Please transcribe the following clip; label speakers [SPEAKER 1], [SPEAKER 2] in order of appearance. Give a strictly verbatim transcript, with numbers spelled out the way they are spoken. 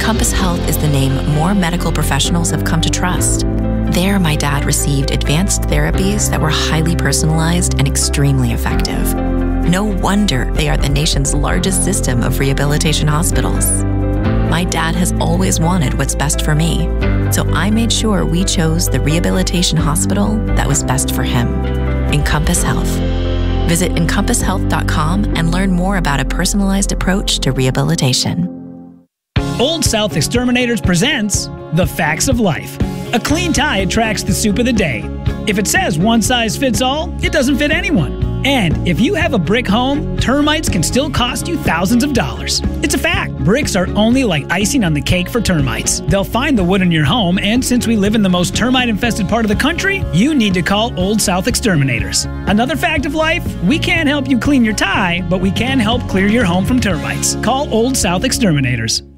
[SPEAKER 1] Encompass Health is the name more medical professionals have come to trust. There, my dad received advanced therapies that were highly personalized and extremely effective. No wonder they are the nation's largest system of rehabilitation hospitals. My dad has always wanted what's best for me, so I made sure we chose the rehabilitation hospital that was best for him, Encompass Health. Visit encompass health dot com and learn more about a personalized approach to rehabilitation.
[SPEAKER 2] Old South Exterminators presents The Facts of Life. A clean tie attracts the soup of the day. If it says one size fits all, it doesn't fit anyone. And if you have a brick home, termites can still cost you thousands of dollars. It's a fact. Bricks are only like icing on the cake for termites. They'll find the wood in your home, and since we live in the most termite-infested part of the country, you need to call Old South Exterminators. Another fact of life, we can't help you clean your tie, but we can help clear your home from termites. Call Old South Exterminators.